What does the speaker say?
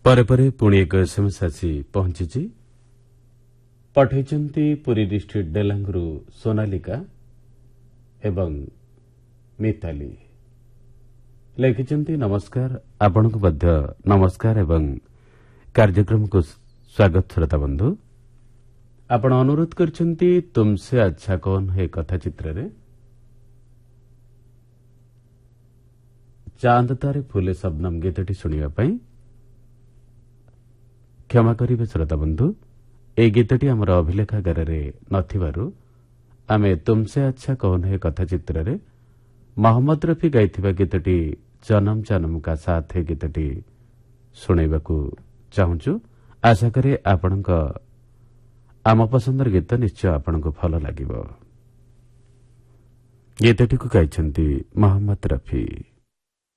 ପରେ ପରେ ପୁଣି ଏକ ଏସ୍ଏମ୍ଏସ୍ ଆସି ପହଞ୍ଚିଛି। ପଠାଇଛନ୍ତି ପୁରୀ ଡିଷ୍ଟ୍ରିକ୍ଟ ଡେଲାଙ୍ଗରୁ ସୋନାଲିକା ଏବଂ ମିତାଲି। ଲେଖିଛନ୍ତି ନମସ୍କାର, ଆପଣଙ୍କୁ ମଧ୍ୟ ନମସ୍କାର ଏବଂ କାର୍ଯ୍ୟକ୍ରମକୁ ସ୍ୱାଗତ। ଶ୍ରୋତା ବନ୍ଧୁ, ଆପଣ ଅନୁରୋଧ କରିଛନ୍ତି ତୁମସେ ଆଚ୍ଛା କୌନ ହେ କଥା ଚିତ୍ରରେ ଚାନ୍ଦ ତାରେ ଫୁଲେ ଶବନମ ଗୀତଟି ଶୁଣିବା ପାଇଁ। କ୍ଷମା କରିବେ ଶ୍ରୋତା ବନ୍ଧୁ, ଏହି ଗୀତଟି ଆମର ଅଭିଲେଖାଗାରରେ ନଥିବାରୁ ଆମେ ତୁମସେ ଆଚ୍ଛା କୌନ ହେ କଥା ଚିତ୍ରରେ ମହମ୍ମଦ ରଫି ଗାଇଥିବା ଗୀତଟି ଜନମ ଜନମ କା ସାଥ ହେ ଗୀତଟି ଶୁଣାଇବାକୁ ଚାହୁଁଛୁ। ଆଶା କରେ ଆପଣଙ୍କ ଆମ ପସନ୍ଦର ଗୀତ ନିଶ୍ଚୟ ଆପଣଙ୍କୁ ଭଲ ଲାଗିବ। ଗୀତଟିକୁ ଗାଇଛନ୍ତି ମହମ୍ମଦ ରଫି।